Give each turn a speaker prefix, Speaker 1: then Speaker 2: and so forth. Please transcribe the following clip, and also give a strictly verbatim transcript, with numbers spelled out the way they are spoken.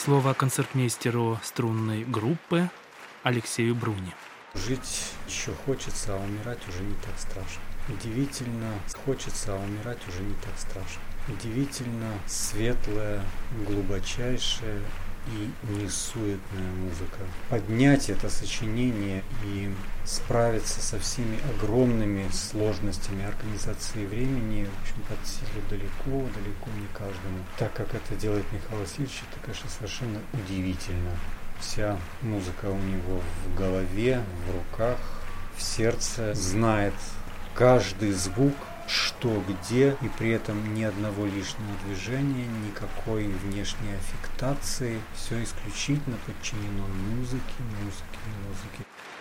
Speaker 1: Слово концертмейстеру струнной группы Алексею Бруни.
Speaker 2: Жить еще хочется, а умирать уже не так страшно. Удивительно хочется, а умирать уже не так страшно. Удивительно светлая, глубочайшая и несуетная музыка. Поднять это сочинение и справиться со всеми огромными сложностями организации времени, в общем, под силу далеко, далеко не каждому. Так как это делает Михаил Васильевич, это, конечно, совершенно удивительно. Вся музыка у него в голове, в руках, в сердце, знает каждый звук, что где, и при этом ни одного лишнего движения, никакой внешней аффектации. Все исключительно подчинено музыке, музыке, музыке.